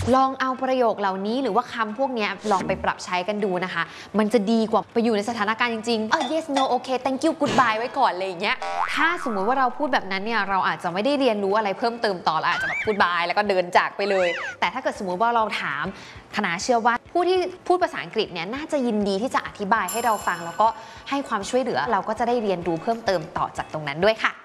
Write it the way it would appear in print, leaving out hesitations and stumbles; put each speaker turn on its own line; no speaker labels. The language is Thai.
ลองเอาประโยคเหล่านี้หรือว่าคำพวกนี้ลองไปปรับใช้กันดูนะคะมันจะดีกว่าไปอยู่ในสถานการณ์จริงๆyes no okay thank you goodbye ไว้ก่อนเลยอย่างเงี้ยถ้าสมมุติว่าเราพูดแบบนั้นเนี่ยเราอาจจะไม่ได้เรียนรู้อะไรเพิ่มเติมต่อเราอาจจะแบบพูดบายแล้วก็เดินจากไปเลยแต่ถ้าเกิดสมมุติว่าเราถามคณะเชื่อว่าผู้ที่พูดภาษาอังกฤษเนี่ยน่าจะยินดีที่จะอธิบายให้เราฟังแล้วก็ให้ความช่วยเหลือเราก็จะได้เรียนรู้เพิ่มเติมต่อจากตรงนั้นด้วยค่ะ